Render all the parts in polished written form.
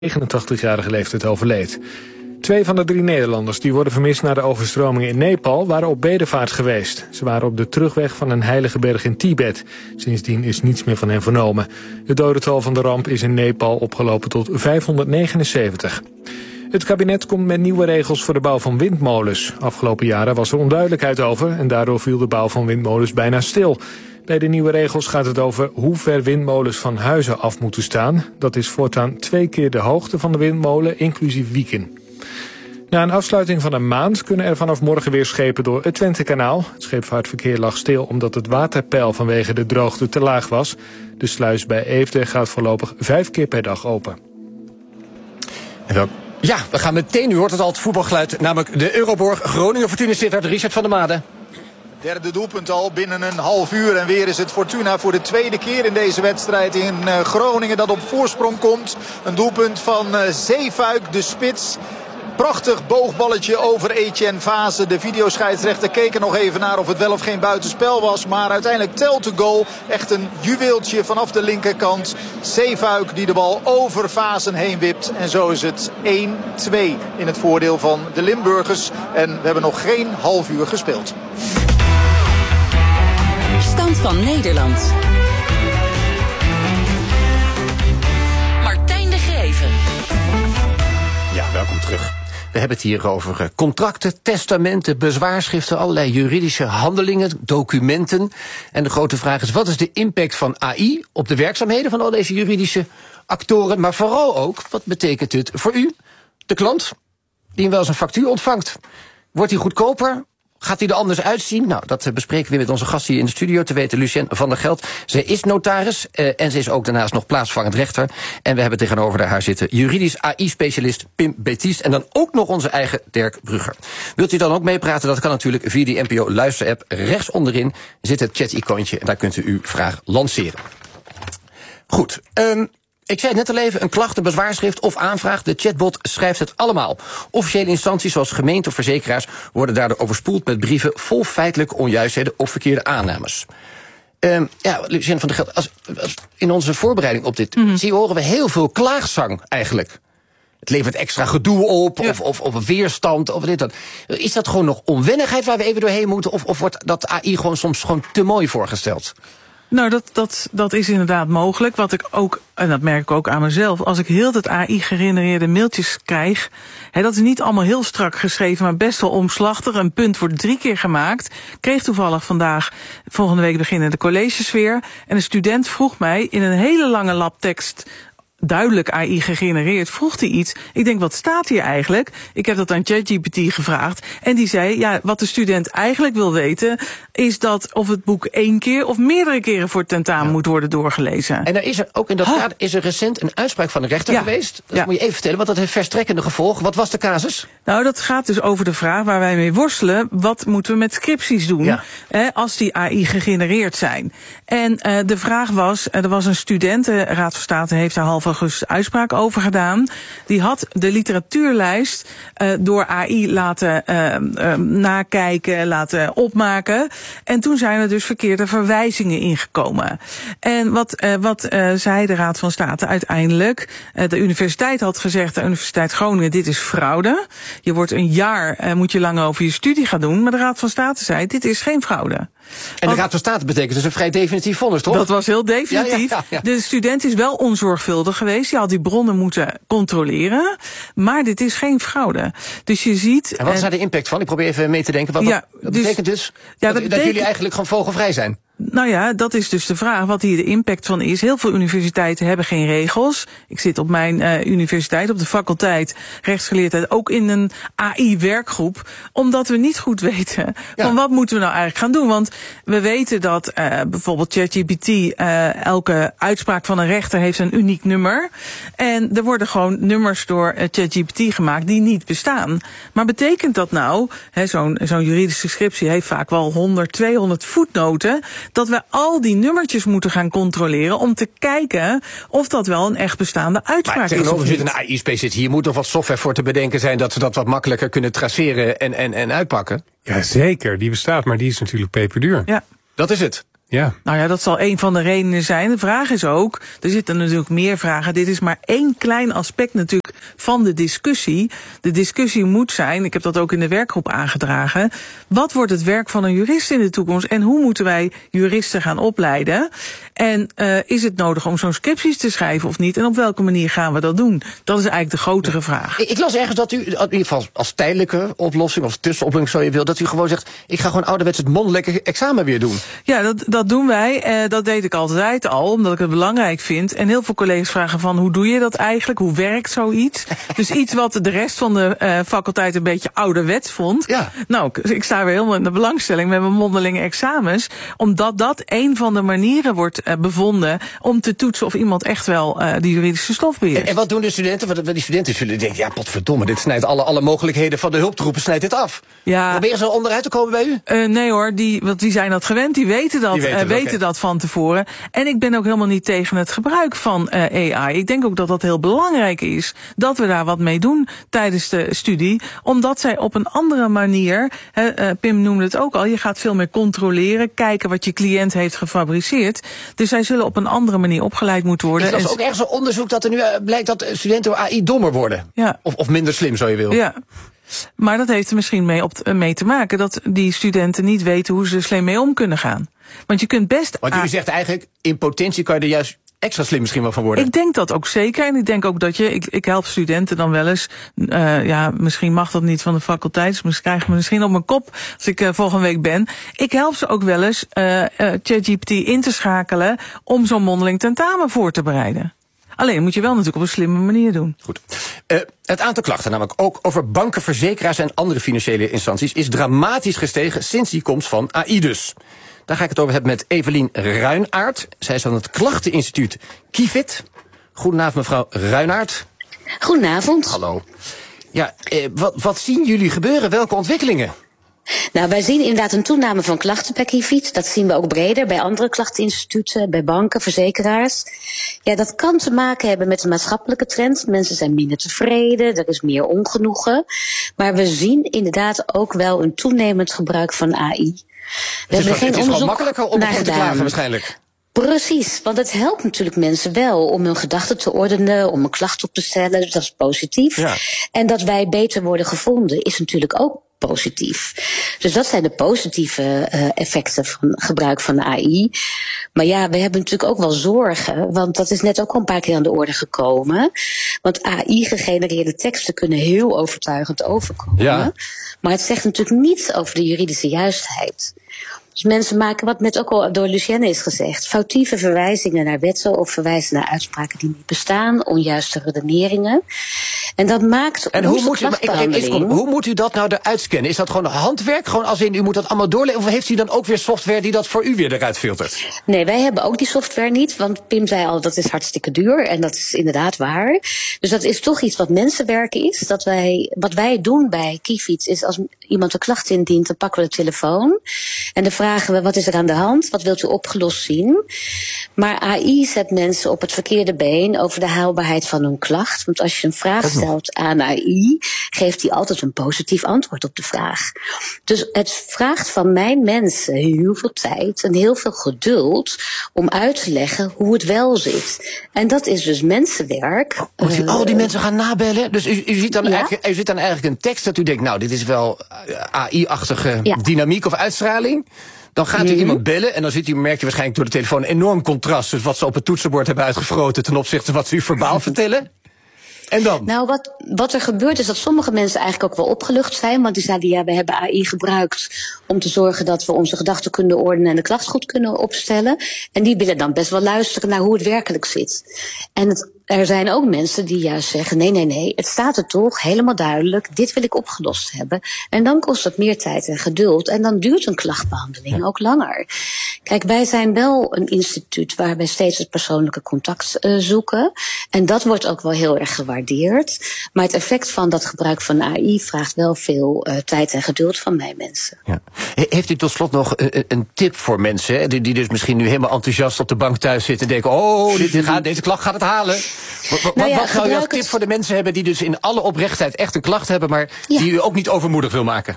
89-jarige leeftijd overleed. 2 van de 3 Nederlanders die worden vermist na de overstromingen in Nepal waren op bedevaart geweest. Ze waren op de terugweg van een heilige berg in Tibet. Sindsdien is niets meer van hen vernomen. Het dodental van de ramp is in Nepal opgelopen tot 579. Het kabinet komt met nieuwe regels voor de bouw van windmolens. Afgelopen jaren was er onduidelijkheid over en daardoor viel de bouw van windmolens bijna stil. Bij de nieuwe regels gaat het over hoe ver windmolens van huizen af moeten staan. Dat is voortaan 2 keer de hoogte van de windmolen, inclusief wieken. Na een afsluiting van een maand kunnen er vanaf morgen weer schepen door het Twentekanaal. Het scheepvaartverkeer lag stil omdat het waterpeil vanwege de droogte te laag was. De sluis bij Eefde gaat voorlopig 5 keer per dag open. Ja, we gaan meteen, u hoort het al, het voetbalgeluid, namelijk de Euroborg Groningen-Fortuna Sittard, Richard van der Made. Derde doelpunt al binnen een half uur. En weer is het Fortuna voor de tweede keer in deze wedstrijd in Groningen dat op voorsprong komt. Een doelpunt van Zeefuik, de spits. Prachtig boogballetje over Etienne Vase. De videoscheidsrechter keek er nog even naar of het wel of geen buitenspel was. Maar uiteindelijk telt de goal. Echt een juweeltje vanaf de linkerkant. Zeefuik die de bal over Vazen heen wipt. En zo is het 1-2 in het voordeel van de Limburgers. En we hebben nog geen half uur gespeeld. Stand van Nederland. Martijn de Greven. Ja, welkom terug. We hebben het hier over contracten, testamenten, bezwaarschriften, allerlei juridische handelingen, documenten. En de grote vraag is, wat is de impact van AI op de werkzaamheden van al deze juridische actoren? Maar vooral ook, wat betekent het voor u, de klant, die wel eens een factuur ontvangt? Wordt die goedkoper? Gaat hij er anders uitzien? Nou, dat bespreken we met onze gast hier in de studio. Te weten Lucien van der Geld. Zij is notaris en ze is ook daarnaast nog plaatsvangend rechter. En we hebben tegenover haar zitten juridisch AI-specialist Pim Betis. En dan ook nog onze eigen Dirk Brugger. Wilt u dan ook meepraten? Dat kan natuurlijk via die NPO Luister-app. Rechts onderin zit het chat-icoontje en daar kunt u uw vraag lanceren. Goed, ik zei het net al even, een klacht, een bezwaarschrift of aanvraag. De chatbot schrijft het allemaal. Officiële instanties zoals gemeenten of verzekeraars worden daardoor overspoeld met brieven vol feitelijke onjuistheden of verkeerde aannames. Ja, Lucien van der Geld, als in onze voorbereiding op dit horen we heel veel klaagzang eigenlijk. Het levert extra gedoe op, ja. of weerstand, of dit dat. Is dat gewoon nog onwennigheid waar we even doorheen moeten? Of wordt dat AI gewoon soms gewoon te mooi voorgesteld? Nou, dat is inderdaad mogelijk. Wat ik ook, en dat merk ik ook aan mezelf, als ik heel het AI-gegenereerde mailtjes krijg, dat is niet allemaal heel strak geschreven, maar best wel omslachtig. Een punt wordt 3 keer gemaakt. Ik kreeg toevallig volgende week beginnen de colleges weer. En een student vroeg mij in een hele lange labtekst, duidelijk AI gegenereerd, vroeg hij iets. Ik denk, wat staat hier eigenlijk? Ik heb dat aan ChatGPT gevraagd. En die zei, ja, wat de student eigenlijk wil weten, is dat of het boek 1 keer of meerdere keren voor het tentamen moet worden doorgelezen. En er is er ook in dat kader is er recent een uitspraak van de rechter geweest. Dat moet je even vertellen, want dat heeft verstrekkende gevolgen. Wat was de casus? Nou, dat gaat dus over de vraag waar wij mee worstelen. Wat moeten we met scripties doen als die AI gegenereerd zijn? En de vraag was, er was een student, de Raad van State heeft daar half augustus uitspraak over gedaan. Die had de literatuurlijst door AI laten nakijken, laten opmaken. En toen zijn er dus verkeerde verwijzingen ingekomen. En wat zei de Raad van State uiteindelijk? De universiteit had gezegd, de Universiteit Groningen, dit is fraude. Je wordt een jaar, moet je lang over je studie gaan doen. Maar de Raad van State zei, dit is geen fraude. En de Raad van State betekent dus een vrij definitief vonnis, toch? Dat was heel definitief. Ja. De student is wel onzorgvuldig geweest. Die had die bronnen moeten controleren. Maar dit is geen fraude. Dus je ziet. En wat is daar de impact van? Ik probeer even mee te denken. Dat betekent dus dat jullie eigenlijk gewoon vogelvrij zijn. Nou ja, dat is dus de vraag wat hier de impact van is. Heel veel universiteiten hebben geen regels. Ik zit op mijn universiteit, op de faculteit rechtsgeleerdheid, ook in een AI-werkgroep. Omdat we niet goed weten van wat moeten we nou eigenlijk gaan doen. Want we weten dat bijvoorbeeld ChatGPT elke uitspraak van een rechter heeft een uniek nummer. En er worden gewoon nummers door ChatGPT gemaakt die niet bestaan. Maar betekent dat nou, zo'n juridische scriptie heeft vaak wel 100, 200 voetnoten, dat we al die nummertjes moeten gaan controleren om te kijken of dat wel een echt bestaande uitspraak is. Tegenover zit een AI-specialist. Hier moet toch wat software voor te bedenken zijn dat ze dat wat makkelijker kunnen traceren en uitpakken? Ja, zeker. Die bestaat, maar die is natuurlijk peperduur. Ja. Dat is het. Ja. Nou ja, dat zal een van de redenen zijn. De vraag is ook, er zitten natuurlijk meer vragen. Dit is maar één klein aspect natuurlijk van de discussie. De discussie moet zijn, ik heb dat ook in de werkgroep aangedragen, wat wordt het werk van een jurist in de toekomst en hoe moeten wij juristen gaan opleiden? En is het nodig om zo'n scripties te schrijven of niet? En op welke manier gaan we dat doen? Dat is eigenlijk de grotere vraag. Ik las ergens dat u, in ieder geval als tijdelijke oplossing of tussenoplossing zo je wil, dat u gewoon zegt, ik ga gewoon ouderwets het mondelinge examen weer doen. Ja, dat doen wij. Dat deed ik altijd al, omdat ik het belangrijk vind. En heel veel collega's vragen van, hoe doe je dat eigenlijk? Hoe werkt zoiets? Dus iets wat de rest van de faculteit een beetje ouderwets vond. Ja. Nou, ik sta weer helemaal in de belangstelling met mijn mondelinge examens. Omdat dat een van de manieren wordt bevonden om te toetsen of iemand echt wel die juridische stof beheerst. En wat doen de studenten? Want die studenten zullen denken, ja, potverdomme, dit snijdt alle mogelijkheden van de hulptroepen, snijdt dit af. Ja. Proberen ze onderuit te komen bij u? Nee hoor, want die zijn dat gewend, die weten dat, weten dat van tevoren. En ik ben ook helemaal niet tegen het gebruik van AI. Ik denk ook dat dat heel belangrijk is, dat we daar wat mee doen tijdens de studie, omdat zij op een andere manier, Pim noemde het ook al, je gaat veel meer controleren, kijken wat je cliënt heeft gefabriceerd. Dus zij zullen op een andere manier opgeleid moeten worden. Er is ook ergens een onderzoek dat er nu blijkt dat studenten door AI dommer worden. Ja. Of minder slim, zo je wil. Ja. Maar dat heeft er misschien mee te maken dat die studenten niet weten hoe ze er slim mee om kunnen gaan. Want je kunt best. Want u zegt eigenlijk, in potentie kan je er juist extra slim misschien wel van worden. Ik denk dat ook zeker. En ik denk ook dat ik help studenten dan wel eens. Misschien mag dat niet van de faculteit. Dus krijgen me misschien op mijn kop als ik volgende week ben. Ik help ze ook wel eens ChatGPT in te schakelen om zo'n mondeling tentamen voor te bereiden. Alleen moet je wel natuurlijk op een slimme manier doen. Goed. Het aantal klachten, namelijk ook over banken, verzekeraars en andere financiële instanties, is dramatisch gestegen sinds die komst van AI dus. Daar ga ik het over hebben met Evelien Ruinaert. Zij is van het klachteninstituut Kifid. Goedenavond, mevrouw Ruinaert. Goedenavond. Hallo. Ja, wat zien jullie gebeuren? Welke ontwikkelingen? Nou, wij zien inderdaad een toename van klachten bij Kifid. Dat zien we ook breder bij andere klachteninstituten, bij banken, verzekeraars. Ja, dat kan te maken hebben met de maatschappelijke trend. Mensen zijn minder tevreden, er is meer ongenoegen. Maar we zien inderdaad ook wel een toenemend gebruik van AI. Het is gewoon makkelijker om te klagen waarschijnlijk. Precies, want het helpt natuurlijk mensen wel om hun gedachten te ordenen, om een klacht op te stellen. Dus dat is positief. Ja. En dat wij beter worden gevonden is natuurlijk ook positief. Dus dat zijn de positieve effecten van gebruik van AI. Maar ja, we hebben natuurlijk ook wel zorgen, want dat is net ook al een paar keer aan de orde gekomen. Want AI-gegenereerde teksten kunnen heel overtuigend overkomen. Ja. Maar het zegt natuurlijk niets over de juridische juistheid. Dus mensen maken, wat net ook al door Lucienne is gezegd, foutieve verwijzingen naar wetten of verwijzen naar uitspraken die niet bestaan, onjuiste redeneringen. En dat maakt en hoe moet u dat nou eruit scannen? Is dat gewoon handwerk? Gewoon als in, u moet dat allemaal doorlezen? Of heeft u dan ook weer software die dat voor u weer eruit filtert? Nee, wij hebben ook die software niet. Want Pim zei al, dat is hartstikke duur. En dat is inderdaad waar. Dus dat is toch iets wat mensenwerk is. Wat wij doen bij Kifid is, als iemand een klacht indient, dan pakken we de telefoon. En dan vragen we, wat is er aan de hand? Wat wilt u opgelost zien? Maar AI zet mensen op het verkeerde been over de haalbaarheid van hun klacht. Want als je een vraag stelt aan AI, geeft hij altijd een positief antwoord op de vraag. Dus het vraagt van mijn mensen heel veel tijd en heel veel geduld om uit te leggen hoe het wel zit. En dat is dus mensenwerk. Moet u al die mensen gaan nabellen? Dus u ziet dan, eigenlijk een tekst dat u denkt, nou, dit is wel AI-achtige dynamiek of uitstraling. Dan gaat u iemand bellen en dan merkt u waarschijnlijk door de telefoon een enorm contrast. Dus wat ze op het toetsenbord hebben uitgefroten ten opzichte van wat ze u verbaal vertellen. En dan? Nou, wat er gebeurt is dat sommige mensen eigenlijk ook wel opgelucht zijn. Want die zeiden, ja, we hebben AI gebruikt om te zorgen dat we onze gedachten kunnen ordenen en de klacht goed kunnen opstellen. En die willen dan best wel luisteren naar hoe het werkelijk zit. En er zijn ook mensen die juist zeggen, nee, het staat er toch helemaal duidelijk. Dit wil ik opgelost hebben. En dan kost het meer tijd en geduld. En dan duurt een klachtbehandeling ook langer. Kijk, wij zijn wel een instituut waar wij steeds het persoonlijke contact zoeken. En dat wordt ook wel heel erg gewaardeerd. Maar het effect van dat gebruik van AI vraagt wel veel tijd en geduld van mijn mensen. Ja. Heeft u tot slot nog een tip voor mensen die dus misschien nu helemaal enthousiast op de bank thuis zitten en denken, deze klacht gaat het halen? Wat zou je als tip voor de mensen hebben die dus in alle oprechtheid echt een klacht hebben, maar die u ook niet overmoedig wil maken?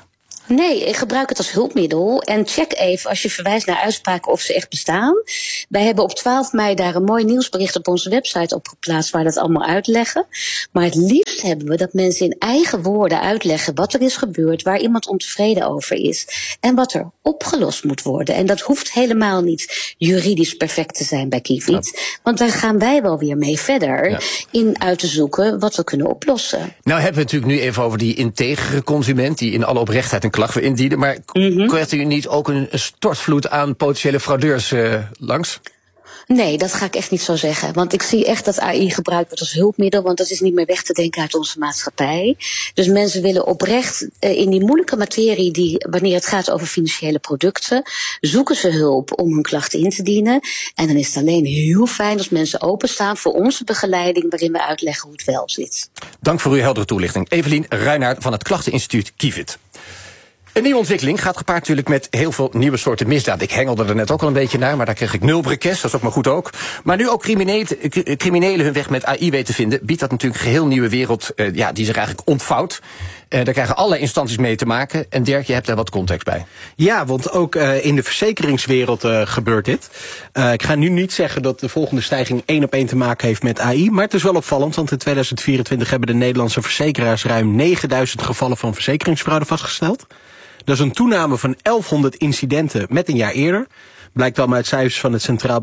Nee, ik gebruik het als hulpmiddel. En check even, als je verwijst naar uitspraken, of ze echt bestaan. Wij hebben op 12 mei daar een mooi nieuwsbericht op onze website op geplaatst waar dat allemaal uitleggen. Maar het liefst hebben we dat mensen in eigen woorden uitleggen wat er is gebeurd, waar iemand ontevreden over is en wat er opgelost moet worden. En dat hoeft helemaal niet juridisch perfect te zijn bij Kifid. Want daar gaan wij wel weer mee verder in uit te zoeken wat we kunnen oplossen. Nou hebben we natuurlijk nu even over die integere consument die in alle oprechtheid een klacht wil indienen. Maar krijgt u niet ook een stortvloed aan potentiële fraudeurs langs? Nee, dat ga ik echt niet zo zeggen. Want ik zie echt dat AI gebruikt wordt als hulpmiddel, want dat is niet meer weg te denken uit onze maatschappij. Dus mensen willen oprecht in die moeilijke materie, wanneer het gaat over financiële producten, zoeken ze hulp om hun klachten in te dienen. En dan is het alleen heel fijn als mensen openstaan voor onze begeleiding, waarin we uitleggen hoe het wel zit. Dank voor uw heldere toelichting. Evelien Ruijnaert van het Klachteninstituut Kifid. Een nieuwe ontwikkeling gaat gepaard natuurlijk met heel veel nieuwe soorten misdaad. Ik hengelde er net ook al een beetje naar, maar daar kreeg ik nul brekes, dat is ook maar goed ook. Maar nu ook criminelen hun weg met AI weten te vinden, biedt dat natuurlijk een geheel nieuwe wereld die zich eigenlijk ontvouwt. Daar krijgen allerlei instanties mee te maken. En Dirk, je hebt daar wat context bij. Ja, want ook in de verzekeringswereld gebeurt dit. Ik ga nu niet zeggen dat de volgende stijging 1 op 1 te maken heeft met AI. Maar het is wel opvallend, want in 2024 hebben de Nederlandse verzekeraars ruim 9000 gevallen van verzekeringsfraude vastgesteld. Dat is een toename van 1100 incidenten met een jaar eerder. Blijkt allemaal uit cijfers van het Centraal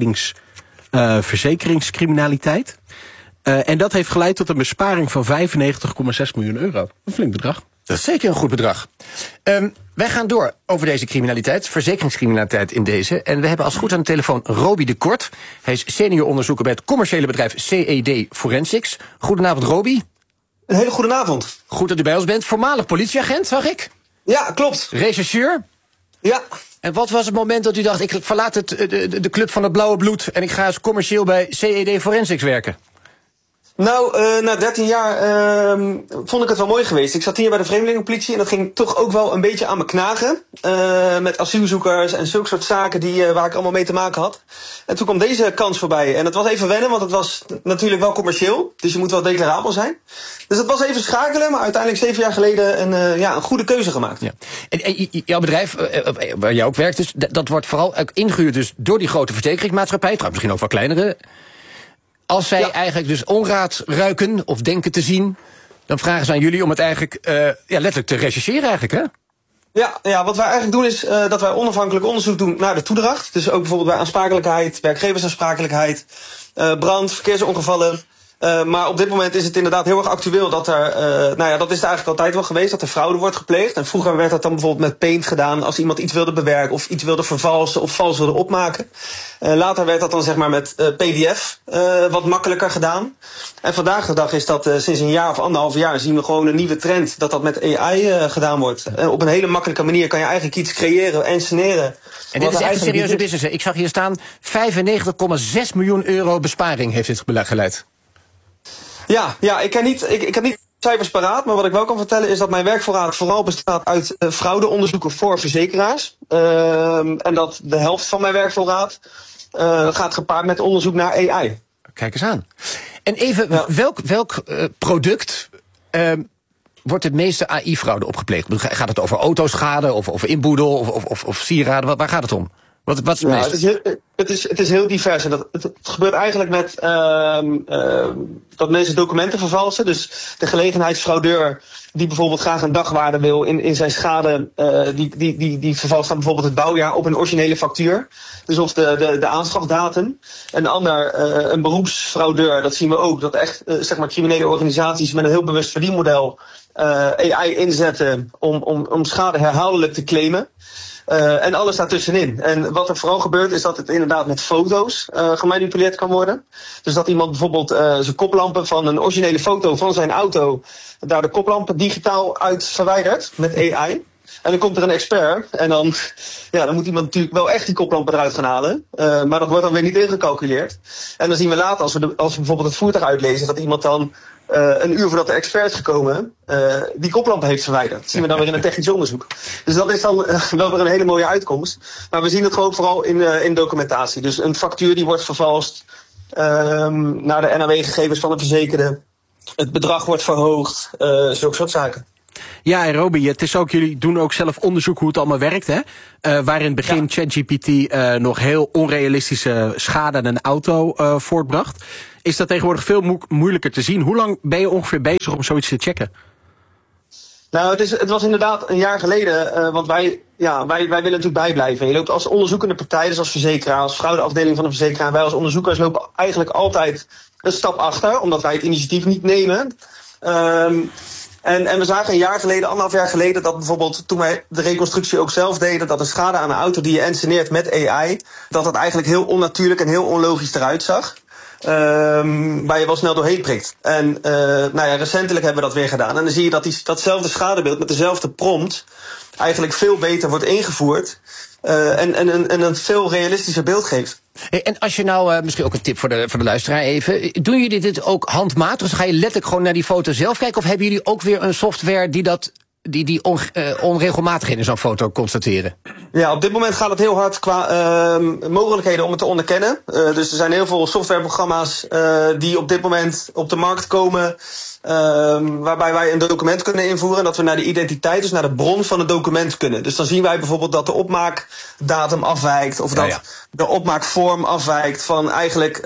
Verzekeringscriminaliteit. En dat heeft geleid tot een besparing van €95,6 miljoen. Een flink bedrag. Dat is zeker een goed bedrag. Wij gaan door over deze criminaliteit, verzekeringscriminaliteit in deze. En we hebben als goed aan de telefoon Roby de Kort. Hij is senior onderzoeker bij het commerciële bedrijf CED Forensics. Goedenavond, Roby. Een hele goede avond. Goed dat u bij ons bent. Voormalig politieagent, zag ik. Ja, klopt. Rechercheur. Ja. En wat was het moment dat u dacht, ik verlaat de club van het blauwe bloed en ik ga als commercieel bij CED Forensics werken? Nou, na 13 jaar vond ik het wel mooi geweest. Ik zat hier bij de Vreemdelingenpolitie en dat ging toch ook wel een beetje aan me knagen. Met asielzoekers en zulke soort zaken waar ik allemaal mee te maken had. En toen kwam deze kans voorbij. En het was even wennen, want het was natuurlijk wel commercieel. Dus je moet wel declarabel zijn. Dus het was even schakelen, maar uiteindelijk 7 jaar geleden een goede keuze gemaakt. Ja. En jouw bedrijf, waar jij ook werkt, dus, dat wordt vooral ingehuurd dus door die grote verzekeringsmaatschappij, trouwens misschien ook wel kleinere. Als zij eigenlijk dus onraad ruiken of denken te zien, dan vragen ze aan jullie om het eigenlijk letterlijk te rechercheren eigenlijk, hè? Ja, wat wij eigenlijk doen is dat wij onafhankelijk onderzoek doen naar de toedracht. Dus ook bijvoorbeeld bij aansprakelijkheid, werkgeversaansprakelijkheid, brand, verkeersongevallen. Maar op dit moment is het inderdaad heel erg actueel dat er, dat is het eigenlijk altijd wel geweest, dat er fraude wordt gepleegd. En vroeger werd dat dan bijvoorbeeld met paint gedaan als iemand iets wilde bewerken of iets wilde vervalsen of vals wilde opmaken. Later werd dat dan zeg maar met PDF wat makkelijker gedaan. En vandaag de dag is dat sinds een jaar of 1,5 jaar zien we gewoon een nieuwe trend dat met AI gedaan wordt. Op een hele makkelijke manier kan je eigenlijk iets creëren en sceneren. En dit is echt een serieuze business. Ik zag hier staan, €95,6 miljoen besparing heeft dit geleid. Ja, ik heb niet cijfers paraat, maar wat ik wel kan vertellen is dat mijn werkvoorraad vooral bestaat uit fraudeonderzoeken voor verzekeraars. En dat de helft van mijn werkvoorraad gaat gepaard met onderzoek naar AI. Kijk eens aan. En even, welk product wordt het meeste AI-fraude opgepleegd? Gaat het over autoschade of over inboedel of sieraden? Waar gaat het om? Wat is het meeste? Het is heel divers. En het gebeurt eigenlijk met dat mensen documenten vervalsen. Dus de gelegenheidsfraudeur die bijvoorbeeld graag een dagwaarde wil in zijn schade, die vervalst dan bijvoorbeeld het bouwjaar op een originele factuur. Dus of de aanschafdatum. En een ander, een beroepsfraudeur, dat zien we ook, dat echt criminele organisaties met een heel bewust verdienmodel AI inzetten om schade herhaaldelijk te claimen. En alles daartussenin. En wat er vooral gebeurt is dat het inderdaad met foto's gemanipuleerd kan worden. Dus dat iemand bijvoorbeeld zijn koplampen van een originele foto van zijn auto, daar de koplampen digitaal uit verwijdert met AI. En dan komt er een expert en dan moet iemand natuurlijk wel echt die koplampen eruit gaan halen. Maar dat wordt dan weer niet ingecalculeerd. En dan zien we later, als we bijvoorbeeld het voertuig uitlezen, dat iemand dan een uur voordat de expert is gekomen, die koplampen heeft verwijderd. Dat zien we dan weer in een technisch onderzoek. Dus dat is dan wel weer een hele mooie uitkomst. Maar we zien het gewoon vooral in documentatie. Dus een factuur die wordt vervalst naar de NAW-gegevens van de verzekerde. Het bedrag wordt verhoogd, zulke soort zaken. Ja, en Robbie, het is ook, jullie doen ook zelf onderzoek hoe het allemaal werkt, hè? Waar in het begin ChatGPT nog heel onrealistische schade aan een auto voortbracht. Is dat tegenwoordig veel moeilijker te zien? Hoe lang ben je ongeveer bezig om zoiets te checken? Nou, het was inderdaad een jaar geleden, want wij willen natuurlijk bijblijven. Je loopt als onderzoekende partij, dus als verzekeraar, als fraudeafdeling van een verzekeraar, wij als onderzoekers lopen eigenlijk altijd een stap achter, omdat wij het initiatief niet nemen. En we zagen een jaar geleden, 1,5 jaar geleden, dat bijvoorbeeld toen wij de reconstructie ook zelf deden, dat de schade aan een auto die je engineert met AI, dat het eigenlijk heel onnatuurlijk en heel onlogisch eruit zag. Waar je wel snel doorheen prikt. En recentelijk hebben we dat weer gedaan. En dan zie je dat datzelfde schadebeeld met dezelfde prompt eigenlijk veel beter wordt ingevoerd. En een veel realistischer beeld geeft. Hey, en als je nou, misschien ook een tip voor de luisteraar even. Doen jullie dit ook handmatig? Dus ga je letterlijk gewoon naar die foto zelf kijken? Of hebben jullie ook weer een software die onregelmatigheden in zo'n foto constateren? Ja, op dit moment gaat het heel hard qua mogelijkheden om het te onderkennen. Dus er zijn heel veel softwareprogramma's die op dit moment op de markt komen, waarbij wij een document kunnen invoeren en dat we naar de identiteit, dus naar de bron van het document kunnen. Dus dan zien wij bijvoorbeeld dat de opmaakdatum afwijkt of dat de opmaakvorm afwijkt van eigenlijk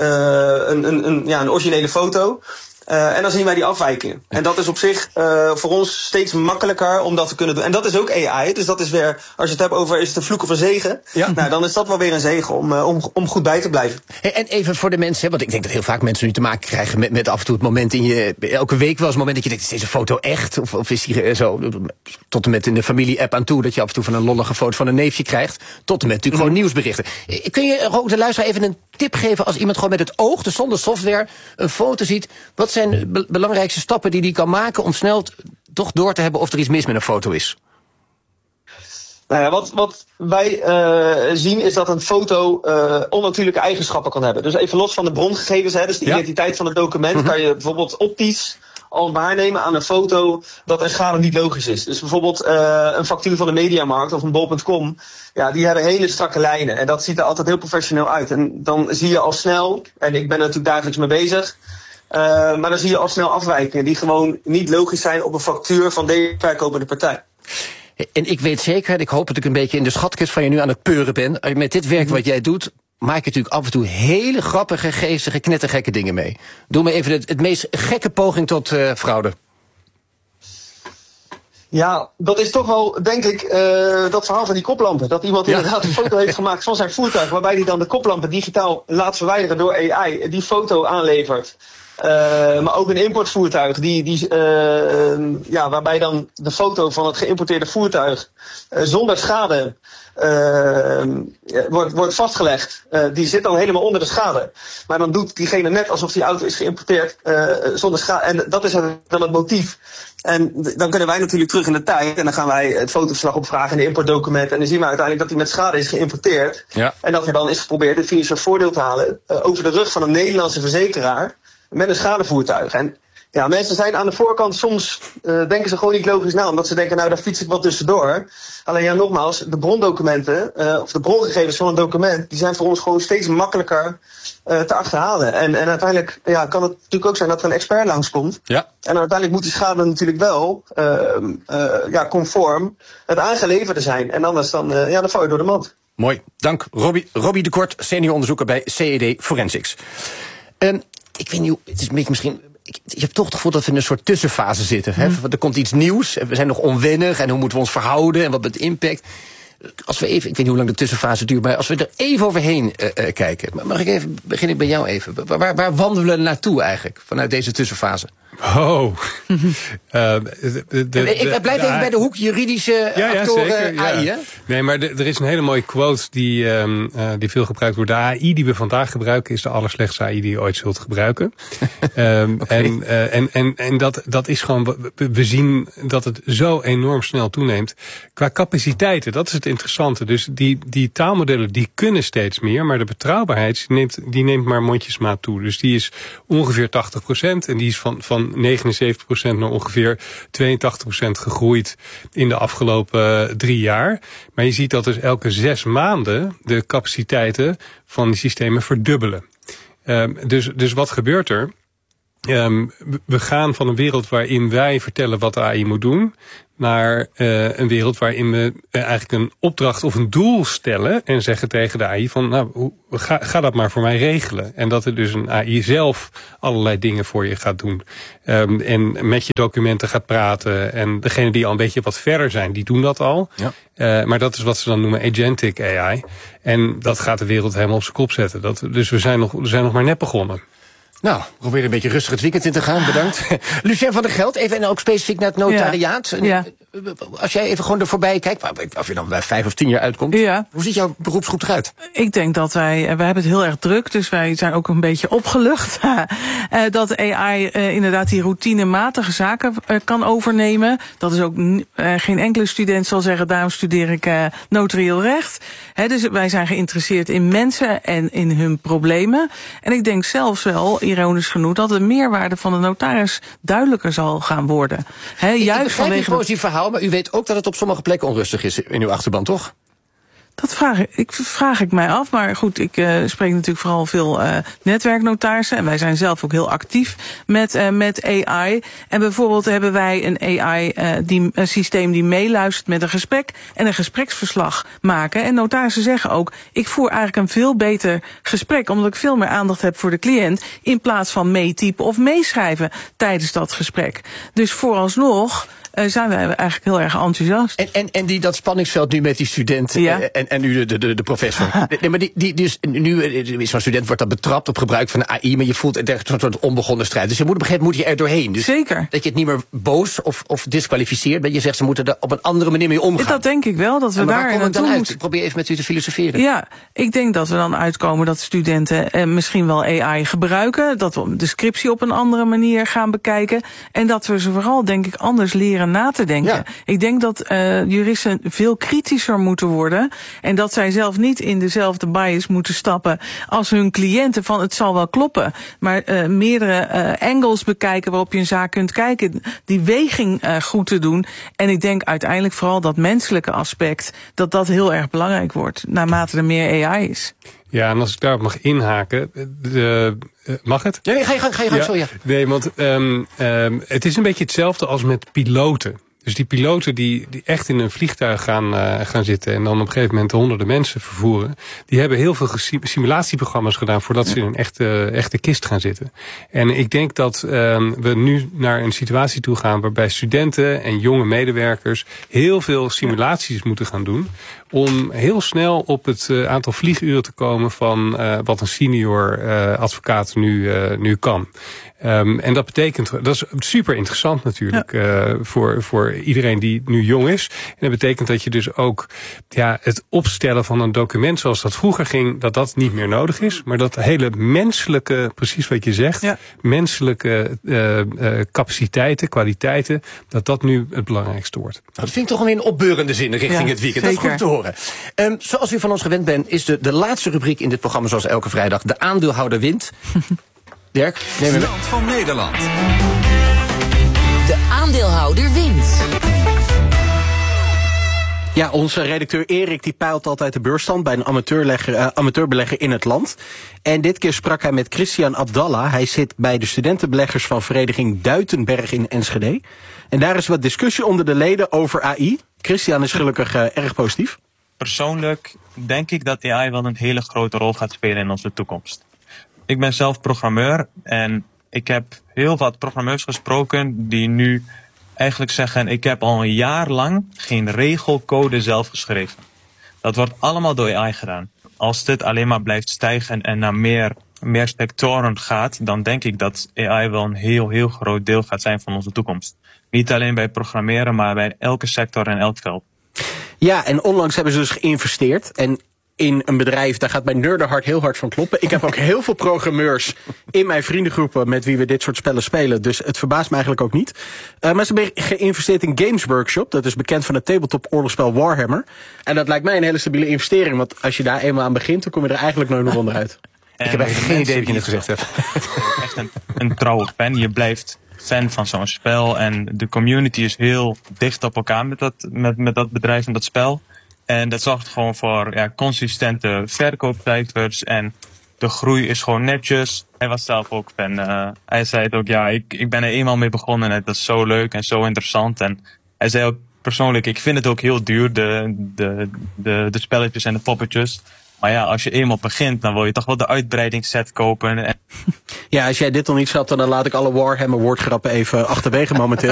een originele foto. En dan zien wij die afwijkingen. En dat is op zich voor ons steeds makkelijker om dat te kunnen doen. En dat is ook AI, dus dat is weer, als je het hebt over is het een vloek of een zegen, nou, dan is dat wel weer een zegen om goed bij te blijven. Hey, en even voor de mensen, want ik denk dat heel vaak mensen nu te maken krijgen met af en toe het moment elke week wel eens het moment dat je denkt, is deze foto echt? Of is die zo, tot en met in de familie-app aan toe, dat je af en toe van een lollige foto van een neefje krijgt, tot en met natuurlijk gewoon nieuwsberichten. Kun je ook de luisteraar even een tip geven als iemand gewoon met het oog, dus zonder software, een foto ziet? Wat zijn de belangrijkste stappen die kan maken om snel toch door te hebben of er iets mis met een foto is? Nou ja, wat wij zien is dat een foto onnatuurlijke eigenschappen kan hebben. Dus even los van de brongegevens, dus de identiteit van het document, kan je bijvoorbeeld optisch al waarnemen aan een foto dat een schade niet logisch is. Dus bijvoorbeeld een factuur van de Mediamarkt of een bol.com, die hebben hele strakke lijnen. En dat ziet er altijd heel professioneel uit. En dan zie je al snel, en ik ben er natuurlijk dagelijks mee bezig, maar dan zie je al snel afwijkingen die gewoon niet logisch zijn op een factuur van deze verkopende partij. En ik weet zeker, ik hoop dat ik een beetje in de schatkist van je nu aan het peuren ben. Met dit werk wat jij doet, maak je natuurlijk af en toe hele grappige, geestige, knettergekke dingen mee. Doe me even het meest gekke poging tot fraude. Ja, dat is toch wel, denk ik, dat verhaal van die koplampen. Dat iemand inderdaad een foto heeft gemaakt van zijn voertuig, waarbij hij dan de koplampen digitaal laat verwijderen door AI, die foto aanlevert. Maar ook een importvoertuig waarbij dan de foto van het geïmporteerde voertuig zonder schade wordt vastgelegd. Die zit dan helemaal onder de schade. Maar dan doet diegene net alsof die auto is geïmporteerd zonder schade. En dat is dan het motief. En dan kunnen wij natuurlijk terug in de tijd en dan gaan wij het fotoverslag opvragen in de importdocumenten. En dan zien we uiteindelijk dat hij met schade is geïmporteerd. Ja. En dat er dan is geprobeerd het financieel voordeel te halen over de rug van een Nederlandse verzekeraar met een schadevoertuig. En ja, mensen zijn aan de voorkant soms, denken ze gewoon niet logisch na, omdat ze denken, nou daar fiets ik wat tussendoor. Alleen nogmaals, de brondocumenten, of de brongegevens van een document, die zijn voor ons gewoon steeds makkelijker te achterhalen. En uiteindelijk kan het natuurlijk ook zijn dat er een expert langskomt. Ja. En uiteindelijk moet die schade natuurlijk wel conform het aangeleverde zijn. En anders dan val je door de mand. Mooi, dank Robbie de Kort, senior onderzoeker bij CED Forensics. Ik weet niet, het is een beetje misschien, je hebt toch het gevoel dat we in een soort tussenfase zitten. Hè? Er komt iets nieuws, we zijn nog onwennig en hoe moeten we ons verhouden en wat met impact. Als we even, ik weet niet hoe lang de tussenfase duurt, maar als we er even overheen kijken. Mag ik even, begin ik bij jou even. Waar wandelen we naartoe eigenlijk, vanuit deze tussenfase? Oh. Ik blijf even bij de hoek juridische actoren AI. Hè? Nee, maar er is een hele mooie quote die veel gebruikt wordt. De AI die we vandaag gebruiken is de allerslechtste AI die je ooit zult gebruiken. En dat is gewoon, we zien dat het zo enorm snel toeneemt. Qua capaciteiten, dat is het interessante. Dus die taalmodellen die kunnen steeds meer, maar de betrouwbaarheid die neemt maar mondjesmaat toe. Dus die is ongeveer 80% en die is van 79% naar ongeveer 82% gegroeid in de afgelopen 3 jaar. Maar je ziet dat dus elke 6 maanden de capaciteiten van die systemen verdubbelen. Dus wat gebeurt er? we gaan van een wereld waarin wij vertellen wat de AI moet doen, naar een wereld waarin we eigenlijk een opdracht of een doel stellen en zeggen tegen de AI van, ga dat maar voor mij regelen. En dat er dus een AI zelf allerlei dingen voor je gaat doen. En met je documenten gaat praten. En degenen die al een beetje wat verder zijn, die doen dat al. Ja. Maar dat is wat ze dan noemen agentic AI. En dat gaat de wereld helemaal op zijn kop zetten. Dus we zijn nog maar net begonnen. Nou, probeer een beetje rustig het weekend in te gaan. Bedankt. Lucien van der Geld, even en ook specifiek naar het notariaat. Ja. Als jij even gewoon er voorbij kijkt, of je dan bij 5 of 10 jaar uitkomt. Ja. Hoe ziet jouw beroepsgroep eruit? Ik denk dat wij hebben het heel erg druk, dus wij zijn ook een beetje opgelucht. Dat AI inderdaad die routinematige zaken kan overnemen. Dat is ook geen enkele student zal zeggen, daarom studeer ik notarieel recht. Dus wij zijn geïnteresseerd in mensen en in hun problemen. En ik denk zelfs wel, ironisch genoeg, dat de meerwaarde van de notaris duidelijker zal gaan worden. Juist vanwege het positief verhaal, maar u weet ook dat het op sommige plekken onrustig is in uw achterban, toch? Dat vraag ik mij af. Maar goed, ik spreek natuurlijk vooral veel netwerknotarissen. En wij zijn zelf ook heel actief met AI. En bijvoorbeeld hebben wij een AI-systeem die meeluistert met een gesprek en een gespreksverslag maken. En notarissen zeggen ook, ik voer eigenlijk een veel beter gesprek, omdat ik veel meer aandacht heb voor de cliënt, in plaats van meetypen of meeschrijven tijdens dat gesprek. Dus vooralsnog zijn wij eigenlijk heel erg enthousiast. En dat spanningsveld nu met die student en nu de professor. Nee, maar dus nu zo'n student wordt dan betrapt op gebruik van de AI, maar je voelt het echt een soort onbegonnen strijd. Dus op een gegeven moment moet je er doorheen. Dus zeker. Dat je het niet meer boos of disqualificeert, maar je zegt ze moeten er op een andere manier mee omgaan. Dat denk ik wel, dat we daar waar komen we dan uit? Ik probeer even met u te filosoferen. Ja, ik denk dat we dan uitkomen dat studenten misschien wel AI gebruiken, dat we de scriptie op een andere manier gaan bekijken en dat we ze vooral, denk ik, anders leren na te denken. Ja. Ik denk dat juristen veel kritischer moeten worden en dat zij zelf niet in dezelfde bias moeten stappen als hun cliënten van het zal wel kloppen, maar meerdere angles bekijken waarop je een zaak kunt kijken, die weging goed te doen. En ik denk uiteindelijk vooral dat menselijke aspect, dat heel erg belangrijk wordt, naarmate er meer AI is. Ja, en als ik daarop mag inhaken, mag het? Ja, nee, ga je gang, zo, ja. Nee, want het is een beetje hetzelfde als met piloten. Dus die piloten die echt in een vliegtuig gaan zitten en dan op een gegeven moment honderden mensen vervoeren, die hebben heel veel simulatieprogramma's gedaan voordat ze in een echte kist gaan zitten. En ik denk dat we nu naar een situatie toe gaan waarbij studenten en jonge medewerkers heel veel simulaties moeten gaan doen om heel snel op het aantal vlieguren te komen van wat een senior advocaat nu kan. En dat betekent, dat is super interessant natuurlijk, voor iedereen die nu jong is. En dat betekent dat je dus ook het opstellen van een document zoals dat vroeger ging, dat niet meer nodig is. Maar dat hele menselijke, precies wat je zegt, menselijke capaciteiten, kwaliteiten, dat nu het belangrijkste wordt. Dat vind ik toch wel een opbeurende zin richting het weekend. Zeker. Dat is goed te horen. Zoals u van ons gewend bent, is de laatste rubriek in dit programma zoals elke vrijdag de aandeelhouder wint. Dirk, neem Land van Nederland. De aandeelhouder wint. Ja, onze redacteur Erik die peilt altijd de beursstand bij een amateurbelegger in het land. En dit keer sprak hij met Christian Abdallah. Hij zit bij de studentenbeleggers van vereniging Duitenberg in Enschede. En daar is wat discussie onder de leden over AI. Christian is gelukkig erg positief. Persoonlijk denk ik dat AI wel een hele grote rol gaat spelen in onze toekomst. Ik ben zelf programmeur en ik heb heel wat programmeurs gesproken die nu eigenlijk zeggen, ik heb al een jaar lang geen regelcode zelf geschreven. Dat wordt allemaal door AI gedaan. Als dit alleen maar blijft stijgen en naar meer sectoren gaat, dan denk ik dat AI wel een heel groot deel gaat zijn van onze toekomst. Niet alleen bij programmeren, maar bij elke sector en elk veld. Ja, en onlangs hebben ze dus geïnvesteerd en in een bedrijf, daar gaat mijn nerdenhart heel hard van kloppen. Ik heb ook heel veel programmeurs in mijn vriendengroepen met wie we dit soort spellen spelen. Dus het verbaast me eigenlijk ook niet. Maar ze hebben geïnvesteerd in Games Workshop. Dat is bekend van het tabletop oorlogsspel Warhammer. En dat lijkt mij een hele stabiele investering. Want als je daar eenmaal aan begint, dan kom je er eigenlijk nooit meer onderuit. Ik heb eigenlijk geen idee wat je net gezegd hebt. Echt een trouwe fan. Je blijft fan van zo'n spel. En de community is heel dicht op elkaar met dat bedrijf en dat spel. En dat zorgt gewoon voor consistente verkoopcijfers. En De groei is gewoon netjes. Hij was zelf ook fan. Hij zei het ook, ik ben er eenmaal mee begonnen en dat is zo leuk en zo interessant. En hij zei ook persoonlijk, ik vind het ook heel duur, de spelletjes en de poppetjes. Maar ja, als je eenmaal begint, dan wil je toch wel de uitbreidingsset kopen. Ja, als jij dit nog niet snapt, dan laat ik alle Warhammer woordgrappen even achterwege momenteel.